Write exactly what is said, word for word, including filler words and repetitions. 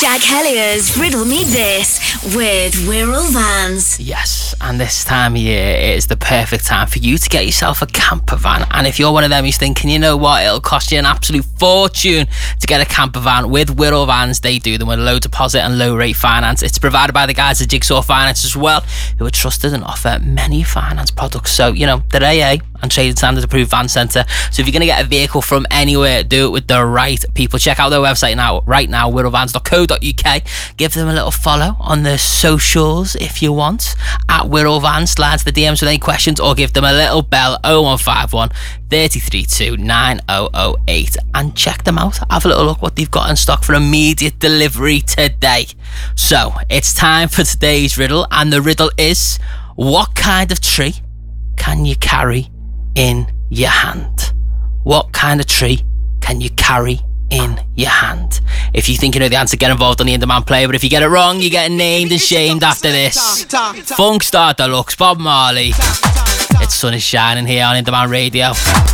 Jack Hellier's Riddle Me This with Wirral Vans. Yes, and this time of year is the perfect time for you to get yourself a camper van. And if you're one of them who's thinking, you know what, it'll cost you an absolute fortune to get a camper van, with Wirral Vans, they do them with low deposit and low rate finance. It's provided by the guys at Jigsaw Finance as well, who are trusted and offer many finance products. So, you know, they're A A and Trading Standards approved van centre. So if you're going to get a vehicle from anywhere, do it with the right people. Check out their website now, right now, wirral vans dot co dot uk. Give them a little follow on their socials if you want, at Wirral Vans. Slide to the D Ms with any questions, or give them a little bell, oh one five one, three three two, nine oh oh eight, and check them out. Have a little look what they've got in stock for immediate delivery today. So it's time for today's riddle, and the riddle is: what kind of tree can you carry in your hand? What kind of tree can you carry in your hand? If you think you know the answer, get involved on the In Demand player, but if you get it wrong, you're getting named and shamed after this. Funk Star Deluxe, Bob Marley. It's sun is shining here on In Demand Radio.